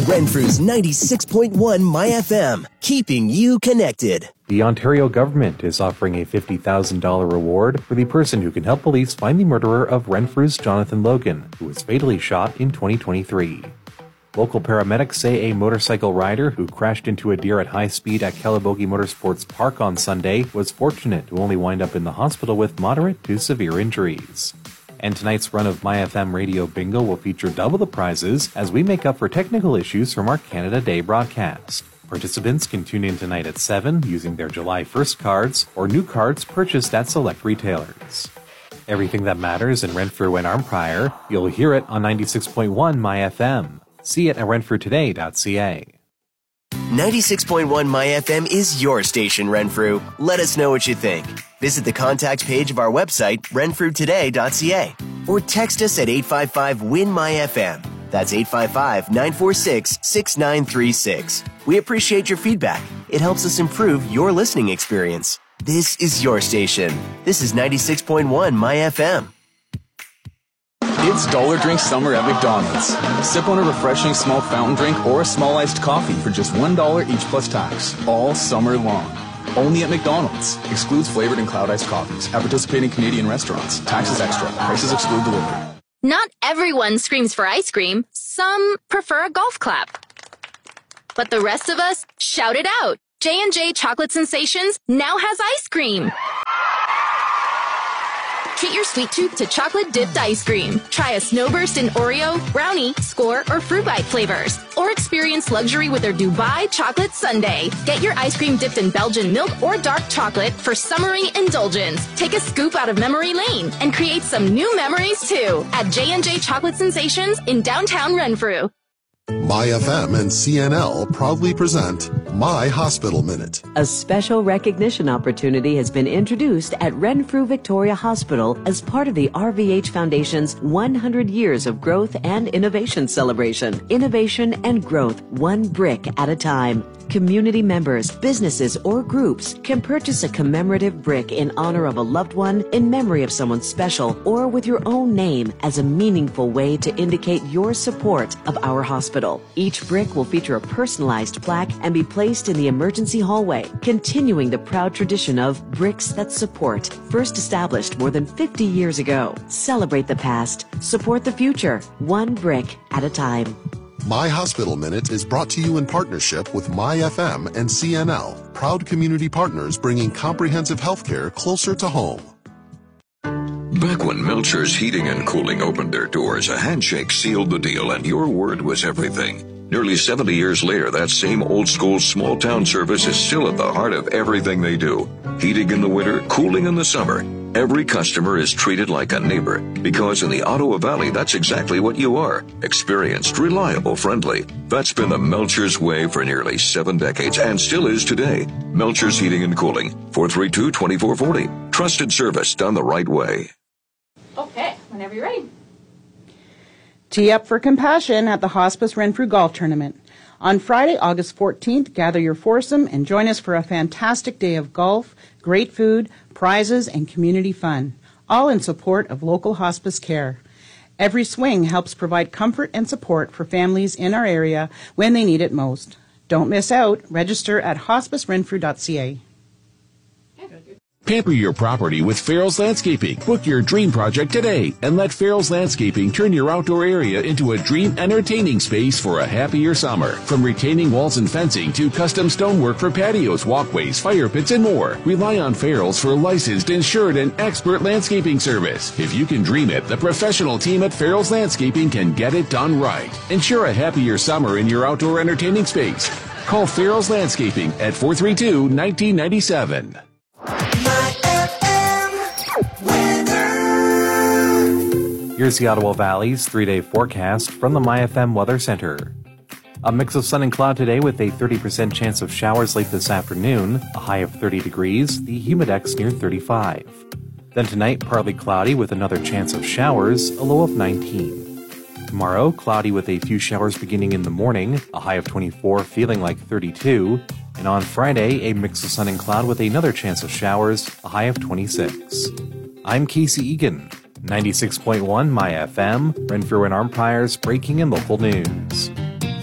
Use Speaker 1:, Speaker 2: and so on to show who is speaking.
Speaker 1: Renfrew's 96.1 My FM, keeping you connected.
Speaker 2: The Ontario government is offering a $50,000 reward for the person who can help police find the murderer of Renfrew's Jonathan Logan, who was fatally shot in 2023. Local paramedics say a motorcycle rider who crashed into a deer at high speed at Calabogie Motorsports Park on Sunday was fortunate to only wind up in the hospital with moderate to severe injuries. And tonight's run of My FM Radio Bingo will feature double the prizes as we make up for technical issues from our Canada Day broadcast. Participants can tune in tonight at 7 using their July 1st cards or new cards purchased at select retailers. Everything that matters in Renfrew and Arnprior, you'll hear it on 96.1 My FM. See it at renfrewtoday.ca.
Speaker 1: 96.1 My FM is your station, Renfrew. Let us know what you think. Visit the contact page of our website, renfrewtoday.ca, or text us at 855-WIN-MY-FM. That's 855-946-6936. We appreciate your feedback. It helps us improve your listening experience. This is your station. This is 96.1 My FM.
Speaker 3: It's Dollar Drink Summer at McDonald's. Sip on a refreshing small fountain drink or a small iced coffee for just $1 each plus tax, all summer long. Only at McDonald's. Excludes flavored and cloud iced coffees at participating Canadian restaurants. Taxes extra. Prices exclude delivery.
Speaker 4: Not everyone screams for ice cream. Some prefer a golf clap. But the rest of us shout it out. J&J Chocolate Sensations now has ice cream. Treat your sweet tooth to chocolate-dipped ice cream. Try a Snowburst in Oreo, brownie, score, or fruit bite flavors. Or experience luxury with their Dubai Chocolate Sundae. Get your ice cream dipped in Belgian milk or dark chocolate for summery indulgence. Take a scoop out of memory lane and create some new memories, too, at J&J Chocolate Sensations in downtown Renfrew.
Speaker 5: My FM and CNL proudly present My Hospital Minute.
Speaker 6: A special recognition opportunity has been introduced at Renfrew Victoria Hospital as part of the RVH Foundation's 100 Years of Growth and Innovation celebration. Innovation and growth, one brick at a time. Community members, businesses, or groups can purchase a commemorative brick in honor of a loved one, in memory of someone special, or with your own name as a meaningful way to indicate your support of our hospital. Each brick will feature a personalized plaque and be placed in the emergency hallway, continuing the proud tradition of bricks that support, first established more than 50 years ago. Celebrate the past, support the future, one brick at a time.
Speaker 5: My Hospital Minute is brought to you in partnership with My FM and CNL, proud community partners bringing comprehensive healthcare closer to home.
Speaker 7: Back when Melcher's Heating and Cooling opened their doors, a handshake sealed the deal and your word was everything. Nearly 70 years later, that same old-school small-town service is still at the heart of everything they do. Heating in the winter, cooling in the summer. Every customer is treated like a neighbor, because in the Ottawa Valley, that's exactly what you are. Experienced, reliable, friendly. That's been the Melcher's way for nearly 7 decades, and still is today. Melcher's Heating and Cooling, 432-2440. Trusted service done the right way.
Speaker 8: Okay, whenever you're ready.
Speaker 9: Tee up for compassion at the Hospice Renfrew Golf Tournament. On Friday, August 14th, gather your foursome and join us for a fantastic day of golf, great food, prizes, and community fun, all in support of local hospice care. Every swing helps provide comfort and support for families in our area when they need it most. Don't miss out. Register at hospicerenfrew.ca.
Speaker 10: Pamper your property with Farrell's Landscaping. Book your dream project today and let Farrell's Landscaping turn your outdoor area into a dream entertaining space for a happier summer. From retaining walls and fencing to custom stonework for patios, walkways, fire pits, and more. Rely on Farrell's for licensed, insured, and expert landscaping service. If you can dream it, the professional team at Farrell's Landscaping can get it done right. Ensure a happier summer in your outdoor entertaining space. Call Farrell's Landscaping at 432-1997.
Speaker 2: Here's the Ottawa Valley's 3-day forecast from the MyFM Weather Center. A mix of sun and cloud today with a 30% chance of showers late this afternoon, a high of 30 degrees, the humidex near 35. Then tonight, partly cloudy with another chance of showers, a low of 19. Tomorrow, cloudy with a few showers beginning in the morning, a high of 24, feeling like 32. And on Friday, a mix of sun and cloud with another chance of showers, a high of 26. I'm Casey Egan, 96.1 My FM, Renfrew and Arnprior's breaking and local news.